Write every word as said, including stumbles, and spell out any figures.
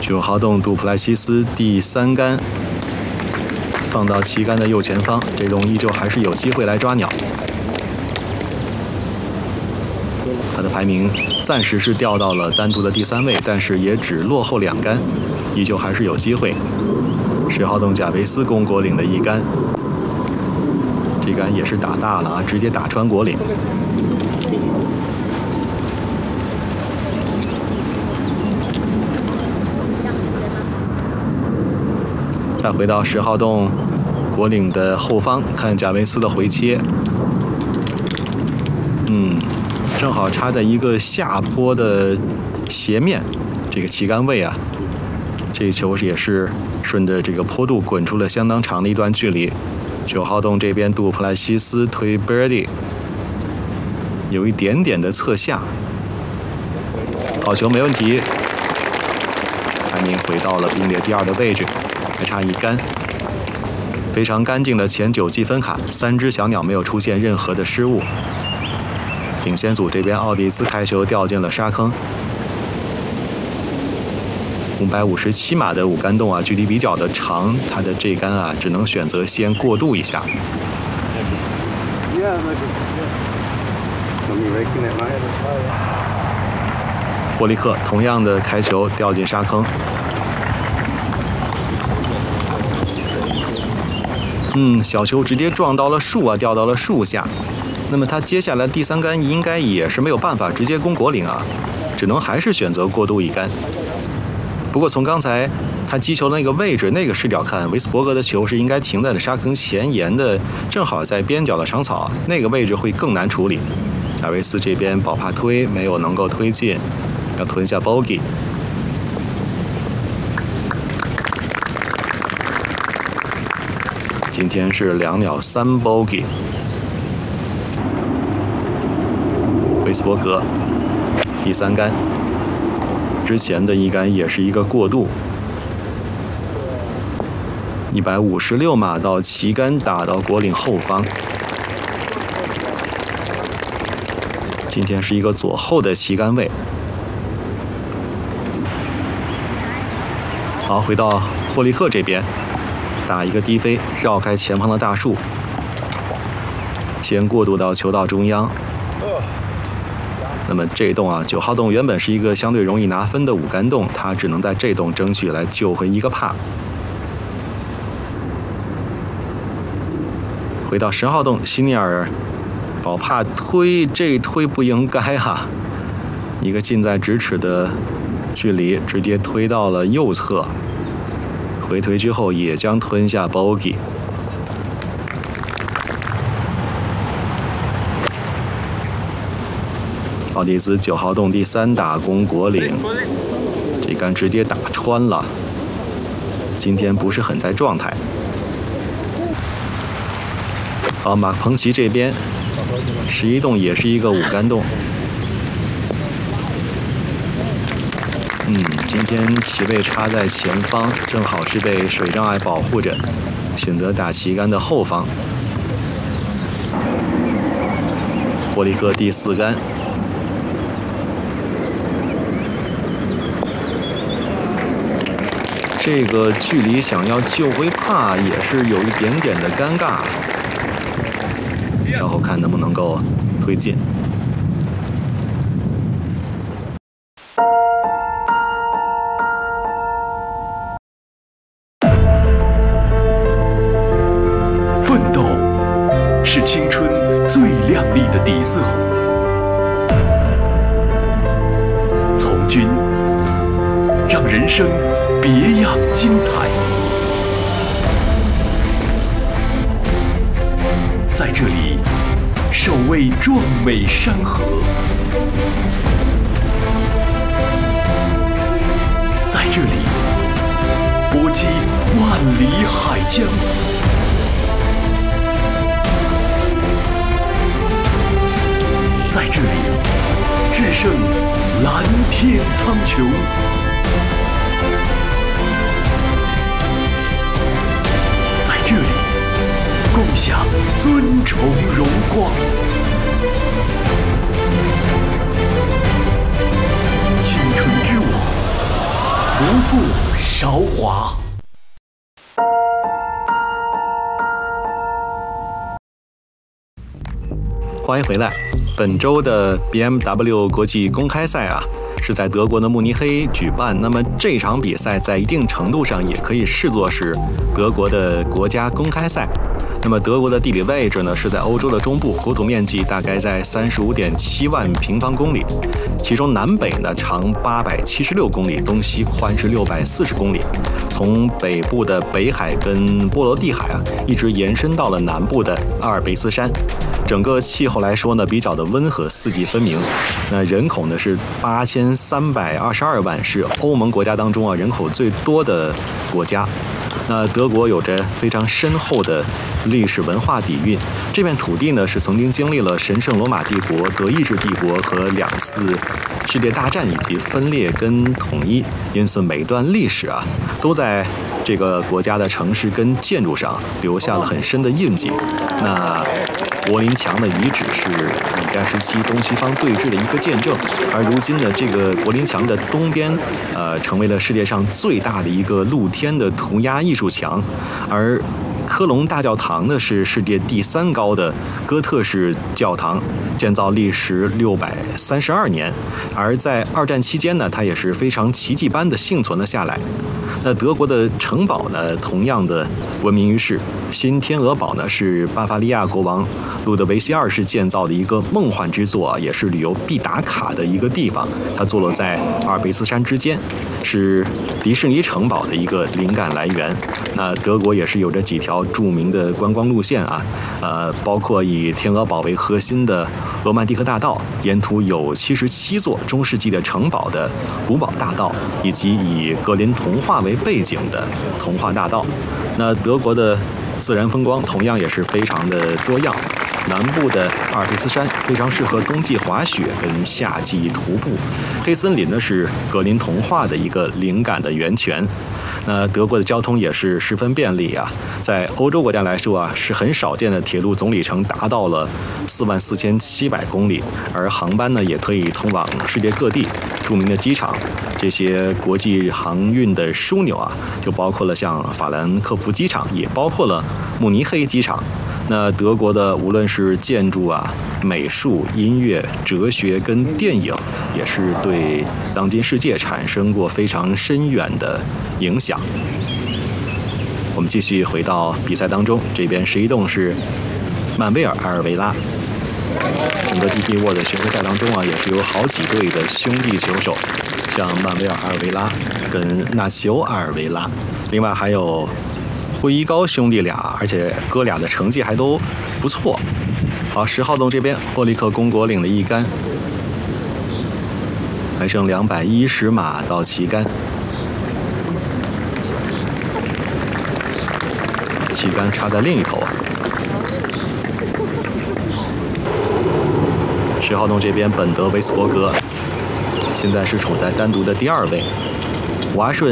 九号洞杜普莱西斯第三杆放到旗杆的右前方，这洞依旧还是有机会来抓鸟。他的排名暂时是掉到了单独的第三位，但是也只落后两杆，依旧还是有机会。十号洞贾维斯攻果岭的一杆，这杆也是打大了啊，直接打穿果岭。再回到十号洞果岭的后方，看贾维斯的回切，嗯，正好插在一个下坡的斜面，这个旗杆位啊，这球也是顺着这个坡度滚出了相当长的一段距离。九号洞这边杜普莱西斯推 birdie， 有一点点的侧下，好球没问题，排名回到了并列第二的位置。还差一杆，非常干净的前九记分卡，三只小鸟没有出现任何的失误。领先组这边奥蒂兹开球掉进了沙坑，五百五十七码的五杆洞啊，距离比较的长，它的这杆啊只能选择先过渡一下。霍利克同样的开球掉进沙坑。嗯，小球直接撞到了树啊，掉到了树下。那么他接下来第三杆应该也是没有办法直接攻果岭啊，只能还是选择过渡一杆。不过从刚才他击球的那个位置、那个视角看，维斯伯格的球是应该停在了沙坑前沿的，正好在边角的长草，那个位置会更难处理。贾维斯这边保帕推没有能够推进，要吞下 bogey。今天是两鸟三 bogey， 维斯伯格第三杆，之前的一杆也是一个过渡，一百五十六码到旗杆打到果岭后方。今天是一个左后的旗杆位。好，回到霍利克这边。打一个低飞，绕开前方的大树，先过渡到球道中央。那么这洞啊，九号洞原本是一个相对容易拿分的五杆洞，他只能在这洞争取来救回一个帕。回到十号洞，希尼尔保帕推，这推不应该哈、啊，一个近在咫尺的距离，直接推到了右侧。回推之后也将吞下 bogey。奥蒂兹九号洞第三打攻果岭，这杆直接打穿了。今天不是很在状态。好，马彭奇这边十一洞也是一个五杆洞。嗯，今天旗位插在前方，正好是被水障碍保护着，选择打旗杆的后方。霍利克第四杆，这个距离想要救回帕也是有一点点的尴尬，稍后看能不能够推进。 是青春最亮丽的底色。从军，让人生别样精彩。在这里，守卫壮美山河；在这里，搏击万里海疆。在这里，制胜蓝天苍穹。在这里，共享尊崇荣光。青春之舞， 负韶华。 欢迎回来。本周的 B M W 国际公开赛啊，是在德国的慕尼黑举办。那么这场比赛在一定程度上也可以视作是德国的国家公开赛。那么德国的地理位置呢，是在欧洲的中部，国土面积大概在三十五点七万平方公里，其中南北呢长八百七十六公里，东西宽是六百四十公里。从北部的北海跟波罗的海啊，一直延伸到了南部的阿尔卑斯山。整个气候来说呢，比较的温和，四季分明。那人口呢是八千三百二十二万，是欧盟国家当中啊人口最多的国家。那德国有着非常深厚的历史文化底蕴，这片土地呢是曾经经历了神圣罗马帝国、德意志帝国和两次世界大战以及分裂跟统一，因此每段历史啊都在这个国家的城市跟建筑上留下了很深的印记。那柏林墙的遗址是冷战时期东西方对峙的一个见证，而如今的这个柏林墙的东边，呃，成为了世界上最大的一个露天的涂鸦艺术墙，而科隆大教堂呢是世界第三高的哥特式教堂，建造历时六百三十二年，而在二战期间呢，它也是非常奇迹般的幸存了下来。那德国的城堡呢，同样的闻名于世。新天鹅堡呢，是巴伐利亚国王路德维希二世建造的一个梦幻之作啊，也是旅游必打卡的一个地方。它坐落在阿尔卑斯山之间，是迪士尼城堡的一个灵感来源。那德国也是有着几条著名的观光路线啊，呃，包括以天鹅堡为核心的罗曼蒂克大道，沿途有七十七座中世纪的城堡的古堡大道，以及以格林童话为背景的童话大道。那德国的自然风光同样也是非常的多样，南部的阿尔卑斯山非常适合冬季滑雪跟夏季徒步，黑森林呢是格林童话的一个灵感的源泉。那德国的交通也是十分便利啊，在欧洲国家来说啊，是很少见的铁路总里程达到了四万四千七百公里，而航班呢也可以通往世界各地著名的机场。这些国际航运的枢纽啊，就包括了像法兰克福机场，也包括了慕尼黑机场。那德国的无论是建筑啊、美术、音乐、哲学跟电影，也是对当今世界产生过非常深远的影响。我们继续回到比赛当中，这边十一洞是曼威尔阿尔维拉。整个 D P World 巡回赛当中啊，也是有好几队的兄弟球手，像曼威尔阿尔维拉跟纳奇欧阿尔维拉，另外还有辉一高兄弟俩，而且哥俩的成绩还都不错。好，十号洞这边霍利克公国领了一杆，还剩两百一十码到旗杆，旗杆插在另一头。十号洞这边本德维斯伯格现在是处在单独的第二位，瓦顺